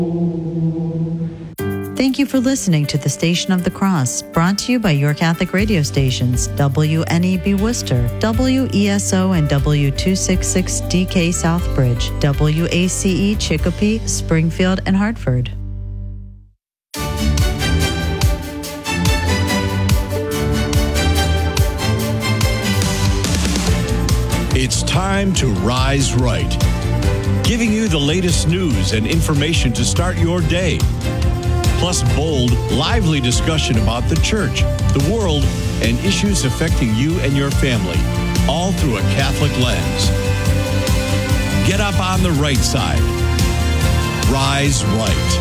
Thank you for listening to the Station of the Cross, brought to you by your Catholic radio stations, WNEB Worcester, WESO and W266DK Southbridge, WACE Chicopee, Springfield, and Hartford. It's time to rise right, giving you the latest news and information to start your day. Plus bold, lively discussion about the church, the world, and issues affecting you and your family, all through a Catholic lens. Get up on the right side. Rise right.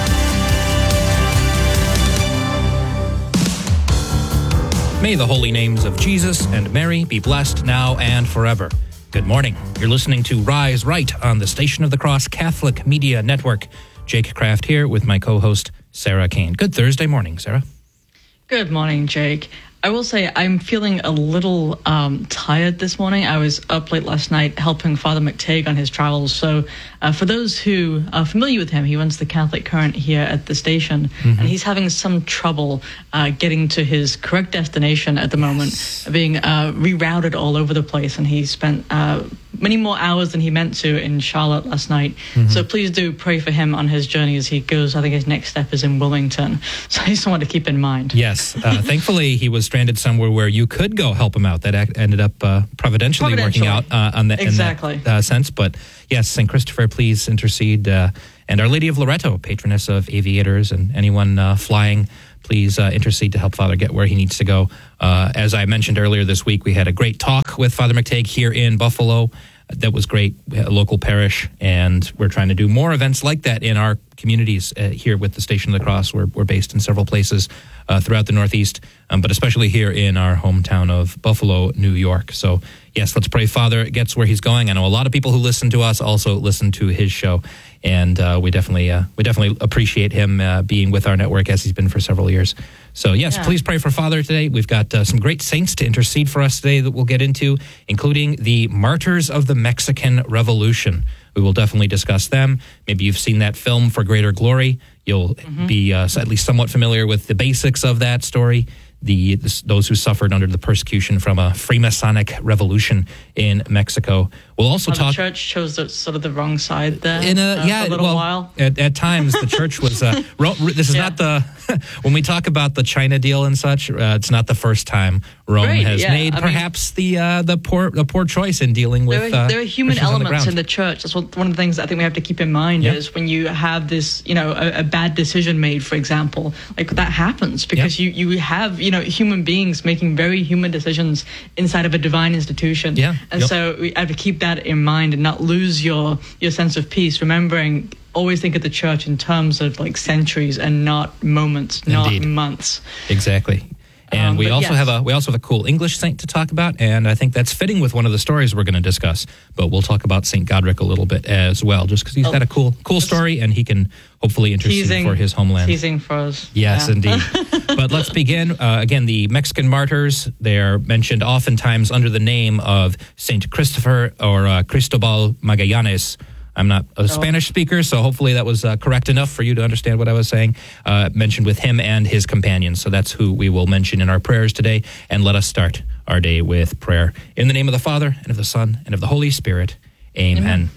May the holy names of Jesus and Mary be blessed now and forever. Good morning. You're listening to Rise Right on the Station of the Cross Catholic Media Network. Jake Kraft here with my co-host, Sarah Kane. Good Thursday morning, Sarah. Good morning, Jake. I will say I'm feeling a little tired this morning. I was up late last night helping Father McTague on his travels. So for those who are familiar with him, he runs the Catholic Current here at the station, and he's having some trouble getting to his correct destination at the moment, being rerouted all over the place, and he spent many more hours than he meant to in Charlotte last night. So please do pray for him on his journey as he goes. I think his next step is in Wilmington. So I just wanted to keep in mind. Yes. Thankfully, he was stranded somewhere where you could go help him out. That ended up providentially working out on that, exactly. in that sense. But yes, St. Christopher, please intercede. And Our Lady of Loretto, patroness of aviators and anyone flying, please intercede to help Father get where he needs to go. As I mentioned earlier this week, we had a great talk with Father McTague here in Buffalo. That was great, a local parish, and we're trying to do more events like that in our communities here with the Station of the Cross. We're based in several places throughout the Northeast, but especially here in our hometown of Buffalo, New York. So, yes, let's pray Father gets where he's going. I know a lot of people who listen to us also listen to his show, and we definitely appreciate him being with our network as he's been for several years. So, yes, please pray for Father today. We've got some great saints to intercede for us today that we'll get into, including the martyrs of the Mexican Revolution. We will definitely discuss them. Maybe you've seen that film, For Greater Glory. You'll be at least somewhat familiar with the basics of that story. Those who suffered under the persecution from a Freemasonic revolution in Mexico. We'll also talk. The church chose the wrong side there for a little while. At times, the church was. This is not the when we talk about the China deal and such. It's not the first time Rome has made perhaps the poor choice in dealing with. There are human elements in the church. That's one of the things I think we have to keep in mind is when you have this, a bad decision made, for example, like that happens because you have human beings making very human decisions inside of a divine institution. So we have to keep that in mind and not lose your sense of peace, remembering always think of the church in terms of like centuries and not moments, not months. Exactly. And we also have a cool English saint to talk about, and I think that's fitting with one of the stories we're going to discuss. But we'll talk about St. Godric a little bit as well, just because he's got a cool story, and he can hopefully intercede for his homeland. Teasing for us. Yes, indeed. But let's begin. Again, the Mexican martyrs, they are mentioned oftentimes under the name of St. Christopher or Cristobal Magallanes. I'm not a Spanish speaker, so hopefully that was correct enough for you to understand what I was saying. Mentioned with him and his companions. So that's who we will mention in our prayers today. And let us start our day with prayer. In the name of the Father, and of the Son, and of the Holy Spirit. Amen.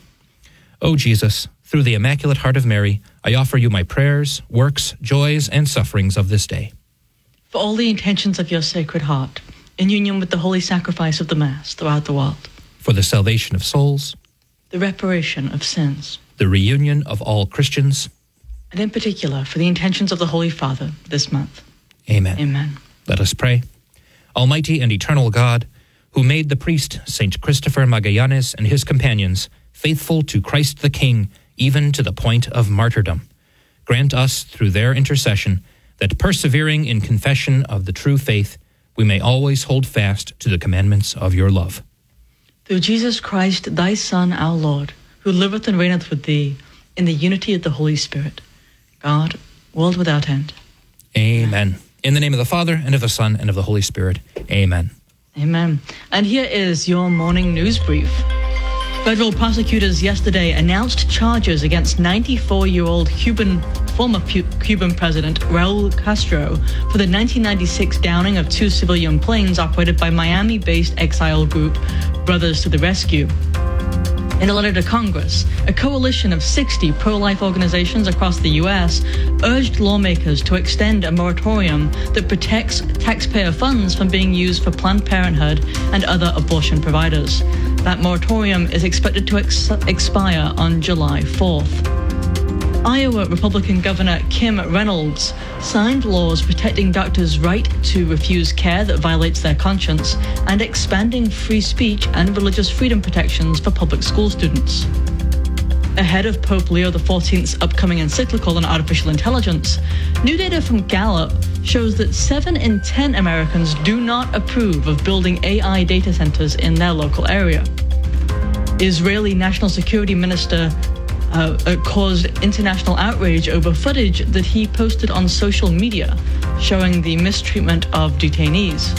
O Jesus, through the Immaculate Heart of Mary, I offer you my prayers, works, joys, and sufferings of this day. For all the intentions of your Sacred Heart, in union with the holy sacrifice of the Mass throughout the world. For the salvation of souls. The reparation of sins. The reunion of all Christians. And in particular, for the intentions of the Holy Father this month. Amen. Amen. Let us pray. Almighty and eternal God, who made the priest St. Christopher Magallanes and his companions faithful to Christ the King, even to the point of martyrdom, grant us, through their intercession, that persevering in confession of the true faith, we may always hold fast to the commandments of your love. Through Jesus Christ, thy Son, our Lord, who liveth and reigneth with thee, in the unity of the Holy Spirit, God, world without end. Amen. In the name of the Father, and of the Son, and of the Holy Spirit. Amen. Amen. And here is your morning news brief. Federal prosecutors yesterday announced charges against 94-year-old former Cuban President Raul Castro for the 1996 downing of 2 civilian planes operated by Miami-based exile group Brothers to the Rescue. In a letter to Congress, a coalition of 60 pro-life organizations across the U.S. urged lawmakers to extend a moratorium that protects taxpayer funds from being used for Planned Parenthood and other abortion providers. That moratorium is expected to expire on July 4th. Iowa Republican Governor Kim Reynolds signed laws protecting doctors' right to refuse care that violates their conscience and expanding free speech and religious freedom protections for public school students. Ahead of Pope Leo XIV's upcoming encyclical on artificial intelligence, new data from Gallup shows that 7 in 10 Americans do not approve of building AI data centers in their local area. Israeli National Security Minister caused international outrage over footage that he posted on social media showing the mistreatment of detainees.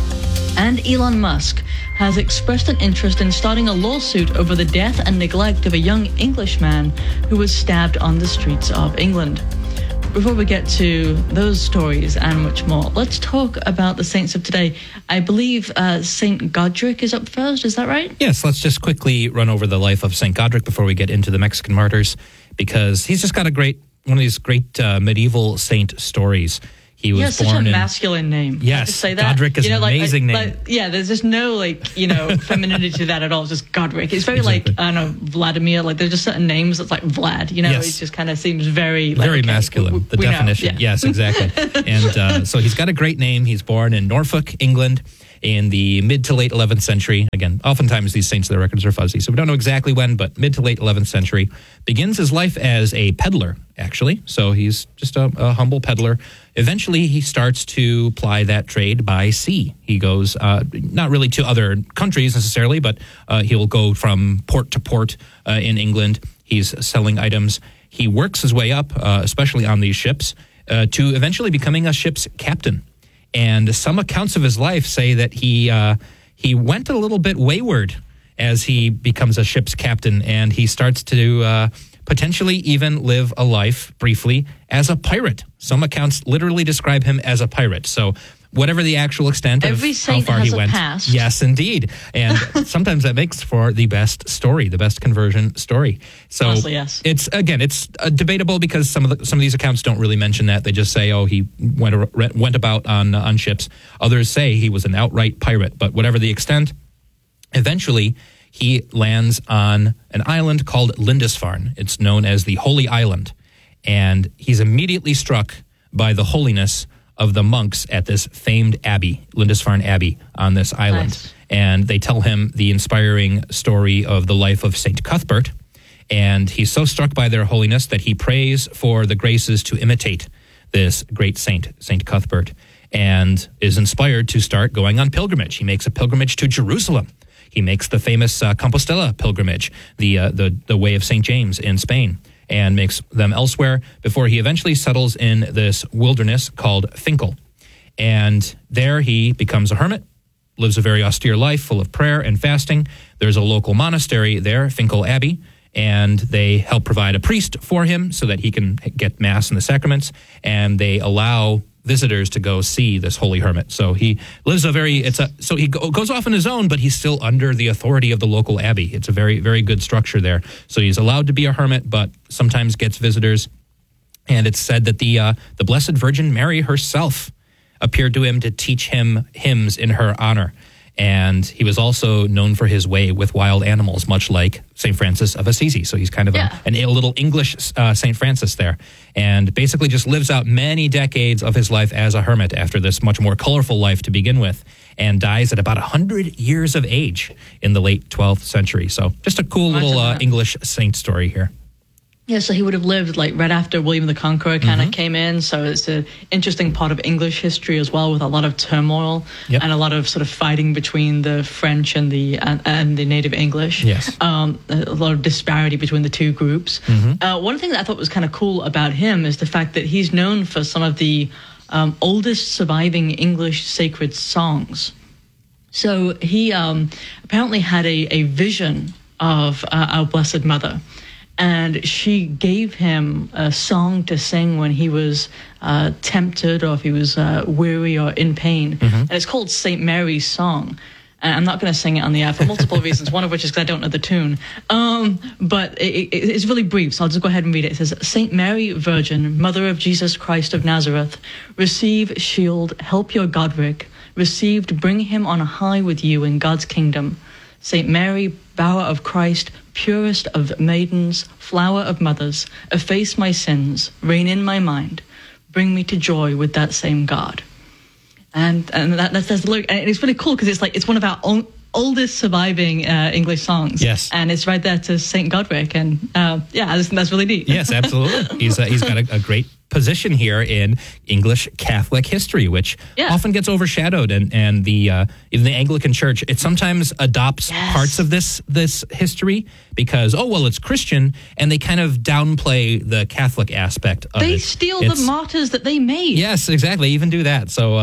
And Elon Musk has expressed an interest in starting a lawsuit over the death and neglect of a young Englishman who was stabbed on the streets of England. Before we get to those stories and much more, let's talk about the saints of today. I believe St. Godric is up first, is that right? Yes, let's just quickly run over the life of St. Godric before we get into the Mexican martyrs, because he's just got one of these great medieval saint stories. He was born such a masculine name. Yes, say that. Godric is an amazing name. There's just no femininity to that at all. It's just Godric. It's very exactly. I don't know, Vladimir. There's just certain names that's like Vlad. Yes. It just kind of seems very masculine. The definition. Yes, exactly. And so he's got a great name. He's born in Norfolk, England, in the mid to late 11th century. Again, oftentimes these saints, their records are fuzzy, so we don't know exactly when, but mid to late 11th century. Begins his life as a peddler, actually. So he's just a humble peddler. Eventually, he starts to ply that trade by sea. He goes, not really to other countries necessarily, but he'll go from port to port in England. He's selling items. He works his way up, especially on these ships, to eventually becoming a ship's captain. And some accounts of his life say that he went a little bit wayward as he becomes a ship's captain, and he starts to potentially even live a life briefly as a pirate. Some accounts literally describe him as a pirate. So whatever the actual extent of how far he went. Past. Yes, indeed. And sometimes that makes for the best story, the best conversion story. So honestly, yes. It's debatable because some of these accounts don't really mention that. They just say, oh, he went about on ships. Others say he was an outright pirate. But whatever the extent, eventually he lands on an island called Lindisfarne. It's known as the Holy Island. And he's immediately struck by the holiness of the monks at this famed abbey, Lindisfarne Abbey, on this island. Nice. And they tell him the inspiring story of the life of St. Cuthbert. And he's so struck by their holiness that he prays for the graces to imitate this great saint, St. Cuthbert, and is inspired to start going on pilgrimage. He makes a pilgrimage to Jerusalem. He makes the famous Compostela pilgrimage, the way of St. James in Spain, and makes them elsewhere before he eventually settles in this wilderness called Finkel. And there he becomes a hermit, lives a very austere life full of prayer and fasting. There's a local monastery there, Finkel Abbey, and they help provide a priest for him so that he can get Mass and the sacraments, and they allow visitors to go see this holy hermit. So he lives so he goes off on his own, but he's still under the authority of the local abbey. It's a very, very good structure there. So he's allowed to be a hermit, but sometimes gets visitors. And it's said that the Blessed Virgin Mary herself appeared to him to teach him hymns in her honor. And he was also known for his way with wild animals, much like St. Francis of Assisi. So he's kind of a little English St. Francis there. And basically just lives out many decades of his life as a hermit after this much more colorful life to begin with, and dies at about 100 years of age in the late 12th century. So just a cool little English saint story here. Yeah, so he would have lived right after William the Conqueror kind of came in. So it's an interesting part of English history as well, with a lot of turmoil and a lot of sort of fighting between the French and the native English. Yes. A lot of disparity between the two groups. One thing that I thought was kind of cool about him is the fact that he's known for some of the oldest surviving English sacred songs. So he apparently had a vision of our Blessed Mother. And she gave him a song to sing when he was tempted or if he was weary or in pain. And it's called St. Mary's Song. And I'm not going to sing it on the air for multiple reasons, one of which is because I don't know the tune. But it's really brief, so I'll just go ahead and read it. It says, St. Mary, Virgin, Mother of Jesus Christ of Nazareth, receive, shield, help your Godric. Received, bring him on high with you in God's kingdom. St. Mary, bower of Christ, purest of maidens, flower of mothers, efface my sins, reign in my mind, bring me to joy with that same God. And that's the lyric, and it's really cool because it's one of our oldest surviving English songs. Yes, and it's right there to Saint Godric, and that's really neat. Yes, absolutely. He's got a great position here in English Catholic history, which often gets overshadowed, and the even the Anglican Church, it sometimes adopts parts of this history because it's Christian, and they kind of downplay the Catholic aspect of it. They steal the martyrs that they made. Yes, exactly. Even do that. So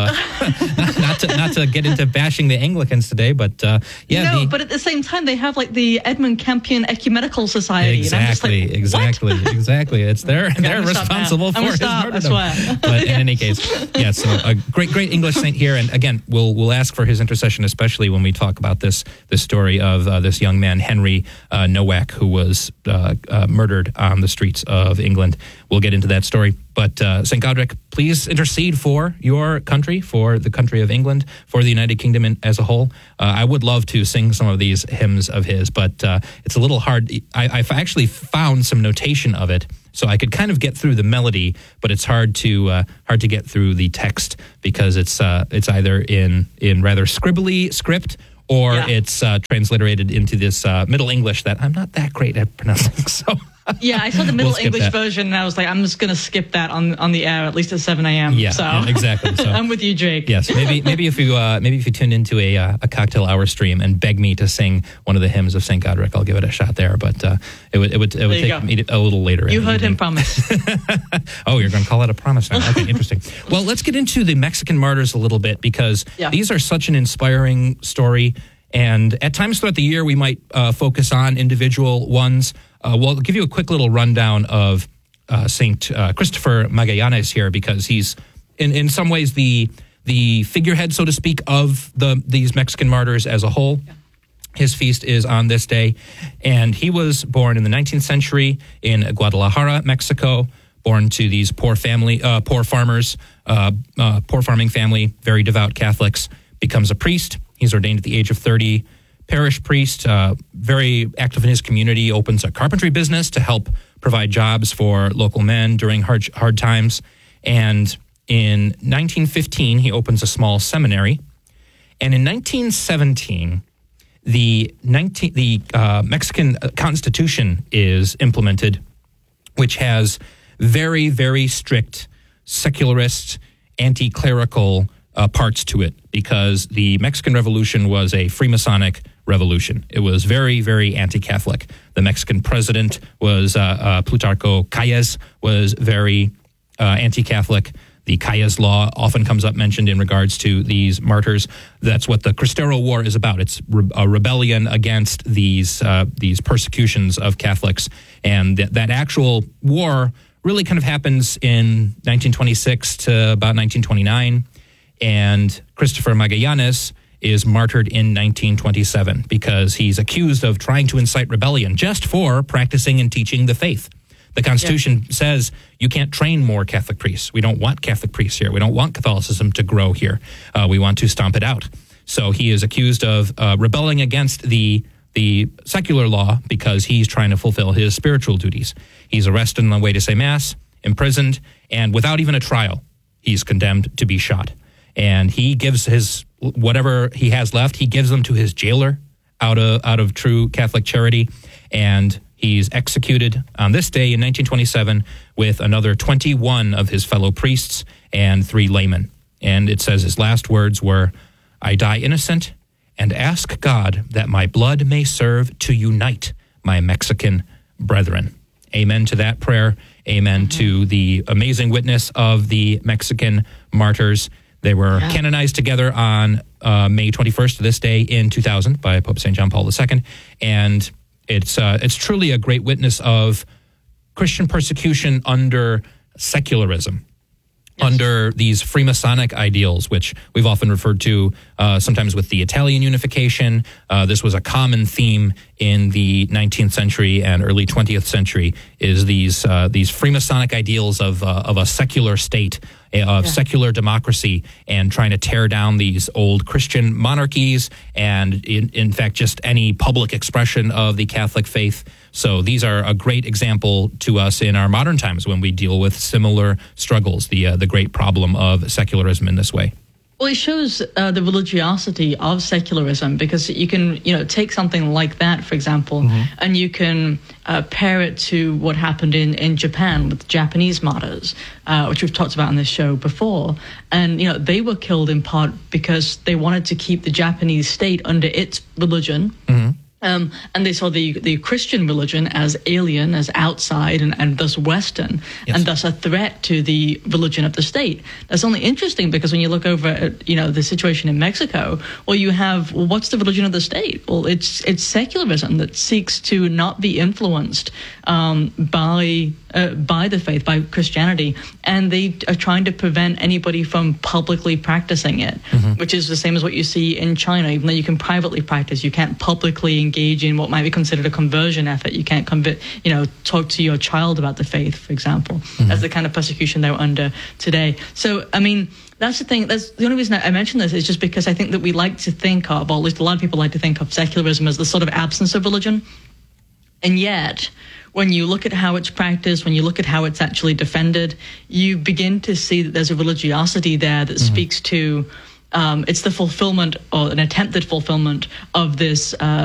not to get into bashing the Anglicans today, but but at the same time they have like the Edmund Campion Ecumenical Society. Exactly, and I'm just like, exactly. It's they're responsible for his martyrdom. But in any case, so a great English saint here, and again, we'll ask for his intercession, especially when we talk about this story of this young man Henry Nowak, who was murdered on the streets of England. We'll get into that story. But St. Godric, please intercede for your country, for the country of England, for the United Kingdom as a whole. I would love to sing some of these hymns of his, but it's a little hard. I've actually found some notation of it, so I could kind of get through the melody, but it's hard to get through the text because it's either in rather scribbly script or it's transliterated into this Middle English that I'm not that great at pronouncing. So. Yeah, I saw the Middle English version, and I was like, I'm just going to skip that on the air, at least at 7 a.m. Yeah, exactly. So, I'm with you, Jake. Yes, maybe if you tune into a cocktail hour stream and beg me to sing one of the hymns of St. Godric, I'll give it a shot there. But it would take me a little later. You heard him promise. Oh, you're going to call that a promise now? Okay, interesting. Well, let's get into the Mexican martyrs a little bit because these are such an inspiring story. And at times throughout the year, we might focus on individual ones. We'll give you a quick little rundown of St. Christopher Magallanes here because he's, in some ways, the figurehead, so to speak, of these Mexican martyrs as a whole. His feast is on this day. And he was born in the 19th century in Guadalajara, Mexico, born to these poor farmers, poor farming family, very devout Catholics, becomes a priest. He's ordained at the age of 30, parish priest, very active in his community, opens a carpentry business to help provide jobs for local men during hard times. And in 1915, he opens a small seminary. And in 1917, the Mexican Constitution is implemented, which has very, very strict secularist, anti-clerical parts to it, because the Mexican Revolution was a Freemasonic revolution. It was very, very anti-Catholic. The Mexican president was Plutarco Calles, was very anti-Catholic. The Calles Law often comes up mentioned in regards to these martyrs. That's what the Cristero War is about. It's a rebellion against these persecutions of Catholics. And that actual war really kind of happens in 1926 to about 1929. And Christopher Magallanes is martyred in 1927 because he's accused of trying to incite rebellion just for practicing and teaching the faith. The Constitution says you can't train more Catholic priests. We don't want Catholic priests here. We don't want Catholicism to grow here. We want to stomp it out. So he is accused of rebelling against the secular law because he's trying to fulfill his spiritual duties. He's arrested on the way to say Mass, imprisoned, and without even a trial, he's condemned to be shot. And he gives his whatever he has left, he gives them to his jailer out of true Catholic charity. And he's executed on this day in 1927 with another 21 of his fellow priests and 3 laymen. And it says his last words were, "I die innocent and ask God that my blood may serve to unite my Mexican brethren." Amen to that prayer. Amen to the amazing witness of the Mexican martyrs. They were canonized together on May 21st to this day in 2000 by Pope St. John Paul II. And It's truly a great witness of Christian persecution under secularism. Yes. Under these Freemasonic ideals, which we've often referred to sometimes with the Italian unification. This was a common theme in the 19th century and early 20th century, is these Freemasonic ideals of a secular state, of secular democracy, and trying to tear down these old Christian monarchies and, in fact, just any public expression of the Catholic faith. So these are a great example to us in our modern times when we deal with similar struggles, the great problem of secularism in this way. Well, it shows the religiosity of secularism, because you can, take something like that, for example, and you can pair it to what happened in Japan with Japanese martyrs, which we've talked about on this show before. And, they were killed in part because they wanted to keep the Japanese state under its religion. And they saw the Christian religion as alien, as outside, and thus Western, and thus a threat to the religion of the state. That's only interesting because when you look over at, the situation in Mexico, you have, what's the religion of the state? Well, it's secularism that seeks to not be influenced by the faith, by Christianity, and they are trying to prevent anybody from publicly practicing it, which is the same as what you see in China. Even though you can privately practice, you can't publicly engage in what might be considered a conversion effort. You can't talk to your child about the faith, for example. That's the kind of persecution they're under today. So, that's the thing. That's the only reason I mention this is just because I think that we like to think of, or at least a lot of people like to think of secularism as the sort of absence of religion. And yet, when you look at how it's practiced, when you look at how it's actually defended, you begin to see that there's a religiosity there that speaks to it's the fulfillment, or an attempted fulfillment, of this